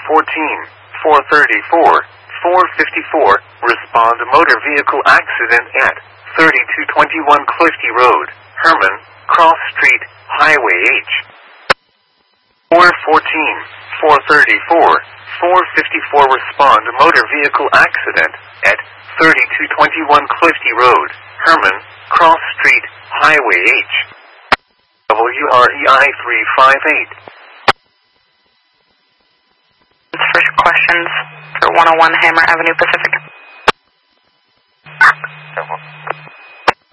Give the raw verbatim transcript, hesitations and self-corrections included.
fourteen, four thirty-four, four fifty-four, respond motor vehicle accident at thirty-two twenty-one Clifty Road, Herman, Cross Street, Highway H. four fourteen, four thirty-four, four fifty-four, respond motor vehicle accident at thirty-two twenty-one Clifty Road, Herman, Cross Street, Highway H. W R E I three five eight. First questions for one oh one Hammer Avenue Pacific.